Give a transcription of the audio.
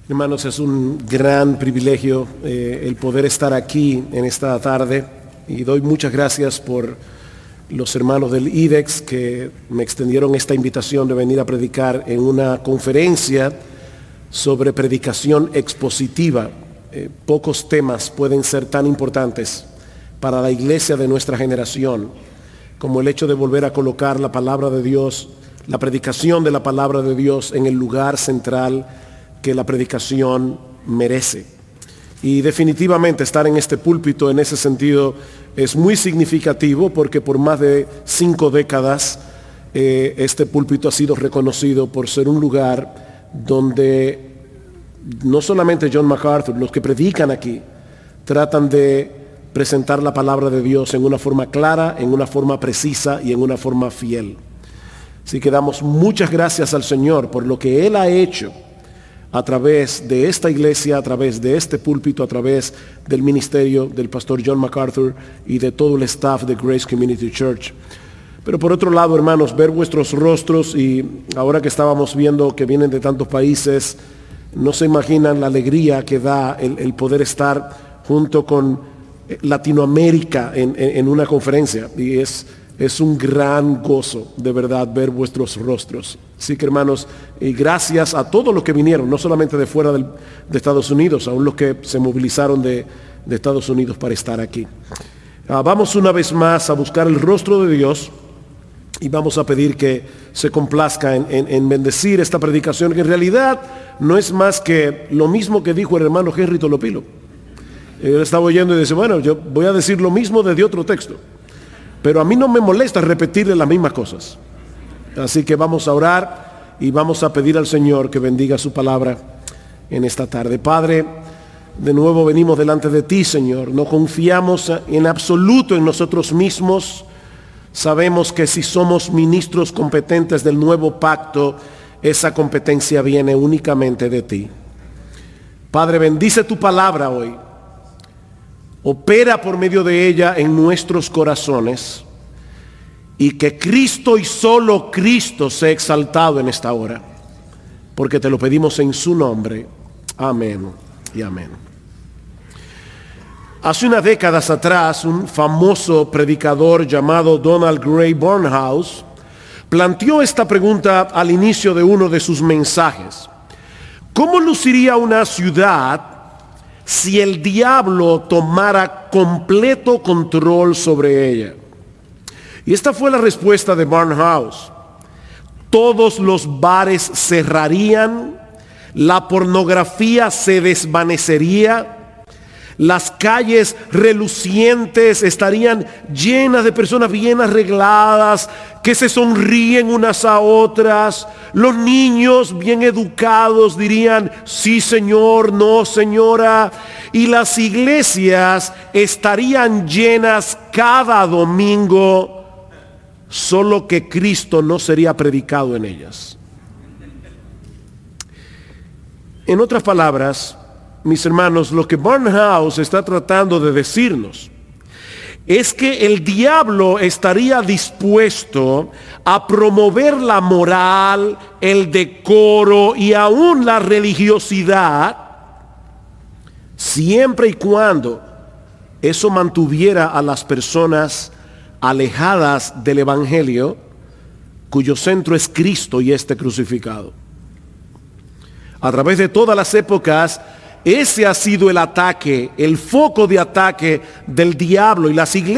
Hermanos, es un gran privilegio el poder estar aquí en esta tarde y doy muchas gracias por los hermanos del IDEX que me extendieron esta invitación de venir a predicar en una conferencia sobre predicación expositiva. Pocos temas pueden ser tan importantes para la iglesia de nuestra generación como el hecho de volver a colocar la palabra de Dios, la predicación de la palabra de Dios en el lugar central que la predicación merece. Y definitivamente estar en este púlpito en ese sentido es muy significativo porque por más de 5 décadas este púlpito ha sido reconocido por ser un lugar donde no solamente John MacArthur, los que predican aquí, tratan de presentar la palabra de Dios en una forma clara, en una forma precisa y en una forma fiel. Así que damos muchas gracias al Señor por lo que Él ha hecho a través de esta iglesia, a través de este púlpito, a través del ministerio del pastor John MacArthur y de todo el staff de Grace Community Church. Pero por otro lado, hermanos, ver vuestros rostros y ahora que estábamos viendo que vienen de tantos países, no se imaginan la alegría que da el poder estar junto con Latinoamérica en una conferencia. Y es un gran gozo, de verdad, ver vuestros rostros. Así que, hermanos, y gracias a todos los que vinieron, no solamente de fuera de Estados Unidos, aún los que se movilizaron de Estados Unidos para estar aquí. Vamos una vez más a buscar el rostro de Dios y vamos a pedir que se complazca en bendecir esta predicación, que en realidad no es más que lo mismo que dijo el hermano Henry Tolopilo. Él estaba oyendo y dice, bueno, yo voy a decir lo mismo desde otro texto. Pero a mí no me molesta repetirle las mismas cosas. Así que vamos a orar y vamos a pedir al Señor que bendiga su palabra en esta tarde. Padre, de nuevo venimos delante de ti, Señor. No confiamos en absoluto en nosotros mismos. Sabemos que si somos ministros competentes del nuevo pacto, esa competencia viene únicamente de ti. Padre, bendice tu palabra hoy. Opera por medio de ella en nuestros corazones y que Cristo y solo Cristo sea exaltado en esta hora, porque te lo pedimos en su nombre. Amén y amén. Hace unas décadas atrás, un famoso predicador llamado Donald Grey Barnhouse planteó esta pregunta al inicio de uno de sus mensajes: ¿cómo luciría una ciudad si el diablo tomara completo control sobre ella? Y esta fue la respuesta de Barnhouse: todos los bares cerrarían, la pornografía se desvanecería, las calles relucientes estarían llenas de personas bien arregladas, que se sonríen unas a otras. Los niños bien educados dirían, sí señor, no señora. Y las iglesias estarían llenas cada domingo, solo que Cristo no sería predicado en ellas. En otras palabras, mis hermanos, lo que Barnhouse está tratando de decirnos es que el diablo estaría dispuesto a promover la moral, el decoro y aún la religiosidad, siempre y cuando eso mantuviera a las personas alejadas del evangelio, cuyo centro es Cristo y este crucificado. A través de todas las épocas, ese ha sido el ataque, el foco de ataque del diablo, y las iglesias